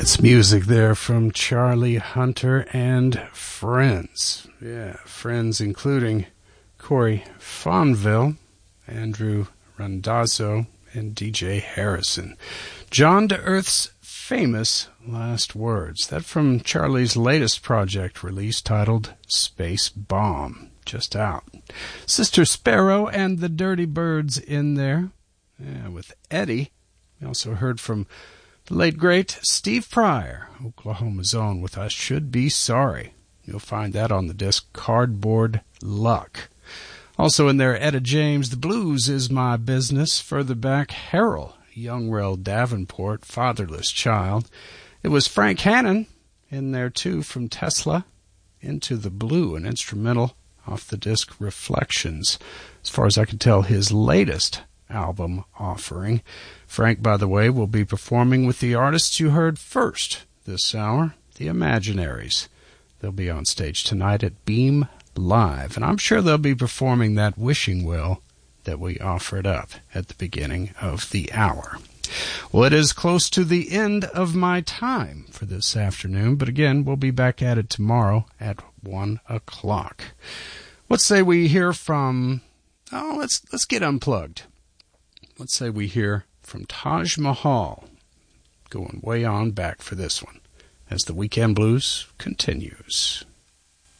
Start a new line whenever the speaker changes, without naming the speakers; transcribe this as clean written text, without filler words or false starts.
That's music there from Charlie Hunter and friends. Yeah, friends including Corey Fonville, Andrew Randazzo, and DJ Harrison. John to Earth's famous last words. That from Charlie's latest project release titled Space Bomb. Just out. Sister Sparrow and the Dirty Birds in there. Yeah, with Eddie. We also heard from the late great Steve Pryor, Oklahoma's own, with I Should Be Sorry. You'll find that on the disc Cardboard Luck. Also in there, Etta James, The Blues Is My Business. Further back, Harold, Youngrell Davenport, Fatherless Child. It was Frank Hannon in there too, from Tesla, Into the Blue, an instrumental off the disc Reflections. As far as I can tell, his latest album offering. Frank, by the way, will be performing with the artists you heard first this hour, the Imaginaries. They'll be on stage tonight at Beam Live, and I'm sure they'll be performing that Wishing Well that we offered up at the beginning of the hour. Well, it is close to the end of my time for this afternoon, but again, we'll be back at it tomorrow at 1 o'clock. Let's say we hear from... let's get unplugged. Let's say we hear from Taj Mahal, going way on back for this one, as the Weekend Blues continues.